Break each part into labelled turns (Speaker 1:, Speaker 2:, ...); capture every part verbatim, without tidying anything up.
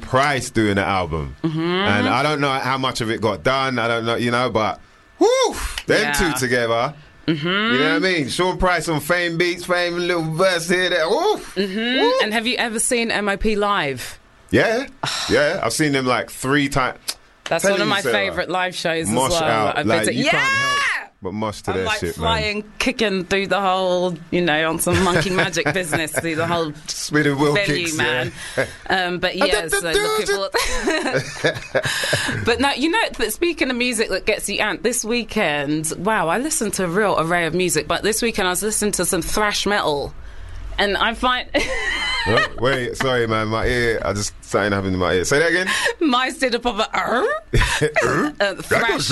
Speaker 1: Price doing the album.
Speaker 2: Mm-hmm.
Speaker 1: And I don't know how much of it got done. I don't know, you know, but whoo, them
Speaker 2: Yeah.
Speaker 1: two together. Mm-hmm. You know what I mean? Sean Price on Fame Beats, Fame, a little verse here, there. Woo,
Speaker 2: Mm-hmm.
Speaker 1: woo.
Speaker 2: And have you ever seen M O P live?
Speaker 1: Yeah, yeah. I've seen them like three times.
Speaker 2: That's
Speaker 1: Tell
Speaker 2: one of
Speaker 1: you,
Speaker 2: my
Speaker 1: Sarah,
Speaker 2: favourite live shows
Speaker 1: Mosh
Speaker 2: as well.
Speaker 1: out.
Speaker 2: I've
Speaker 1: Like,
Speaker 2: been to-
Speaker 1: you
Speaker 2: yeah!
Speaker 1: can't help but mosh to
Speaker 2: I'm
Speaker 1: their
Speaker 2: like
Speaker 1: shit,
Speaker 2: flying,
Speaker 1: man.
Speaker 2: kicking through the whole, you know, on some monkey magic business through the whole
Speaker 1: Spinning wheel
Speaker 2: venue,
Speaker 1: kicks,
Speaker 2: man.
Speaker 1: yeah.
Speaker 2: Um, but yeah, so looking forward. But no, you know, th- speaking of music that gets you amped, this weekend, wow, I listened to a real array of music, but this weekend I was listening to some thrash metal. And I find...
Speaker 1: Oh, wait, sorry, man. My ear, I just something happened in my ear. Say that again.
Speaker 2: Mine did a proper... uh, thrash,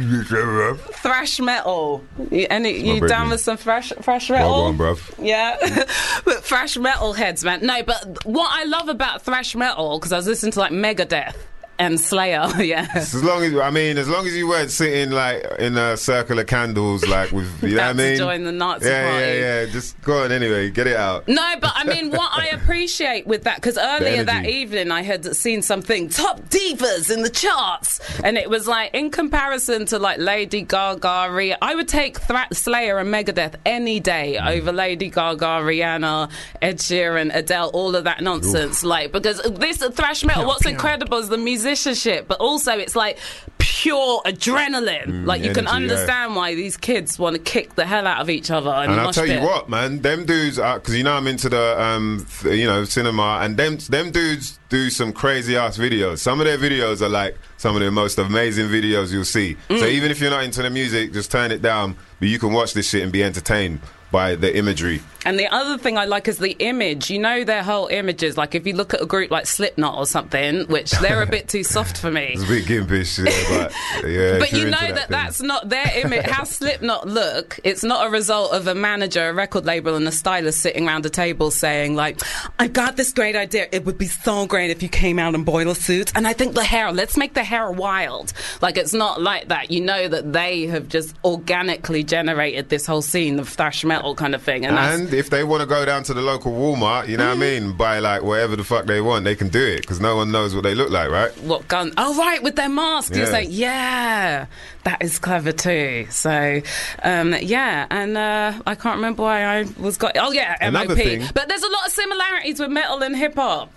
Speaker 2: thrash metal. You, and it, you
Speaker 1: Britney.
Speaker 2: down with some thrash, thrash metal?
Speaker 1: Well gone, bruv.
Speaker 2: Yeah. But thrash metal heads, man. No, but what I love about thrash metal, because I was listening to like Megadeth and Slayer, yeah.
Speaker 1: As long as I mean, as long as you weren't sitting like in a circle of candles, like with you know what I
Speaker 2: About to
Speaker 1: mean.
Speaker 2: join the Nazi
Speaker 1: yeah,
Speaker 2: party.
Speaker 1: yeah, yeah. Just go on anyway. Get it out.
Speaker 2: No, but I mean, what I appreciate with that, because earlier that
Speaker 1: energy.
Speaker 2: evening I had seen something, top divas in the charts, and it was like, in comparison to like Lady Gaga, Rihanna, I would take Thra- Slayer and Megadeth any day
Speaker 1: Mm.
Speaker 2: over Lady Gaga, Rihanna, Ed Sheeran, Adele, all of that nonsense. Like, because this thrash metal, what's incredible is the musicianship, but also it's like pure adrenaline.
Speaker 1: Mm,
Speaker 2: like, you can
Speaker 1: energy, yeah.
Speaker 2: understand why these kids want to kick the hell out of each other. And,
Speaker 1: And I'll
Speaker 2: mosh
Speaker 1: tell you
Speaker 2: pit.
Speaker 1: what, man, them dudes, because you know I'm into the, um, th- you know, cinema, and them them dudes do some crazy ass videos. Some of their videos are like some of the most amazing videos you'll see.
Speaker 2: Mm.
Speaker 1: So even if you're not into the music, just turn it down, but you can watch this shit and be entertained by the imagery.
Speaker 2: And the other thing I like is the image. You know, their whole images. Like, if you look at a group like Slipknot or something, which they're a bit too soft for me.
Speaker 1: It's a bit gimpish, yeah, but yeah.
Speaker 2: But
Speaker 1: if you're
Speaker 2: you know
Speaker 1: into
Speaker 2: that
Speaker 1: thing.
Speaker 2: that's not their image. How Slipknot look, it's not a result of a manager, a record label, and a stylist sitting around a table saying, like, I've got this great idea. It would be so great if you came out in boiler suits. And I think the hair, let's make the hair wild. Like, it's not like that. You know that they have just organically generated this whole scene of thrash metal kind of thing. And, that's,
Speaker 1: And if they want to go down to the local Walmart, you know what I mean, buy like whatever the fuck they want, they can do it because no one knows what they look like, right?
Speaker 2: what gun? Oh, right, with their mask. You're
Speaker 1: Yeah.
Speaker 2: saying, yeah, that is clever too. So, um, yeah, and uh, I can't remember why I was got. Oh, yeah, M O P.
Speaker 1: Another thing-
Speaker 2: But there's a lot of similarities with metal and hip hop.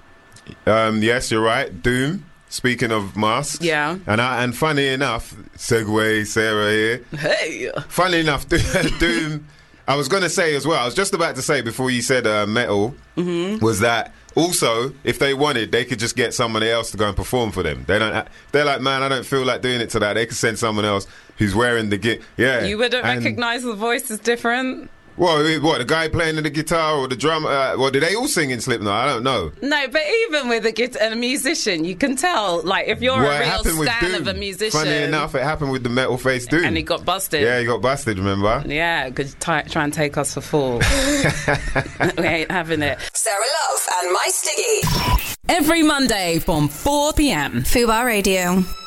Speaker 1: Um, yes, you're right. Doom. Speaking of masks,
Speaker 2: Yeah.
Speaker 1: and I, and funny enough, segue Sarah here.
Speaker 2: Hey,
Speaker 1: Funny enough, Doom. I was going to say as well. I was just about to say before you said uh, metal
Speaker 2: Mm-hmm.
Speaker 1: was that also if they wanted, they could just get somebody else to go and perform for them. They don't. They're like, man, I don't feel like doing it to that. They could send someone else who's wearing the gear. Yeah,
Speaker 2: you wouldn't
Speaker 1: And-
Speaker 2: recognise the voice as different.
Speaker 1: Well, what, the guy playing the guitar or the drum? Uh, well, did they all sing in Slipknot? I don't know.
Speaker 2: No, but even with a, git- a musician, you can tell. Like, if you're
Speaker 1: Well,
Speaker 2: a
Speaker 1: it
Speaker 2: real
Speaker 1: happened with
Speaker 2: stan
Speaker 1: Doom.
Speaker 2: of a musician,
Speaker 1: Funny enough, it happened with the metal face Doom.
Speaker 2: and he got busted.
Speaker 1: Yeah, he got busted, remember?
Speaker 2: Yeah, because try, try and take us for fools. We ain't having it.
Speaker 3: Sarah Love and My Stiggy.
Speaker 4: Every Monday from four p.m.
Speaker 5: Fubar Radio.